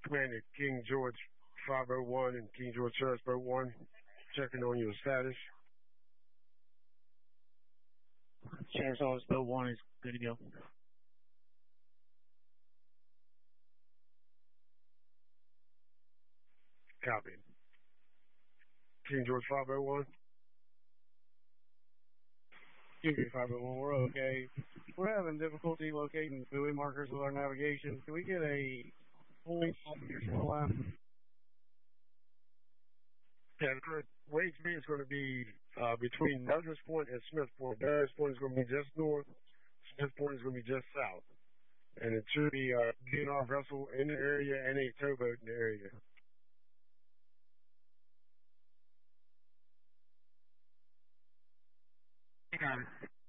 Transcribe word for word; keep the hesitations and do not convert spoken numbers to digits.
Command at King George five oh one and King George Church Boat one, checking on your status. Sheriff's Office Boat one is good to go. Copy. King George five oh one. King George five oh one, we're okay. We're having difficulty locating buoy markers with our navigation. Can we get a point off your shoreline? Yeah, the current wave speed is going to be uh, between Douglas Point and Smith Point. Douglas Point is going to be just north. Smith Point is going to be just south. And it should be a D N R vessel in the area and a towboat in the area. Got it.